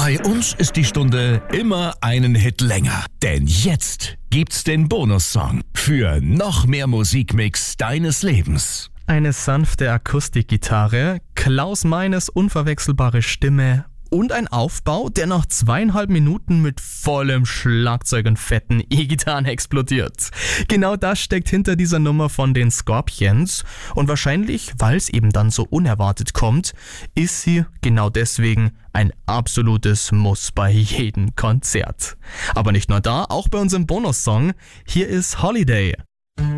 Bei uns ist die Stunde immer einen Hit länger. Denn jetzt gibt's den Bonussong für noch mehr Musikmix deines Lebens. Eine sanfte Akustikgitarre, Klaus Meines unverwechselbare Stimme und ein Aufbau, der nach 2,5 Minuten mit vollem Schlagzeug und fetten E-Gitarren explodiert. Genau das steckt hinter dieser Nummer von den Scorpions und wahrscheinlich, weil es eben dann so unerwartet kommt, ist sie genau deswegen ein absolutes Muss bei jedem Konzert. Aber nicht nur da, auch bei unserem Bonussong. Hier ist Holiday.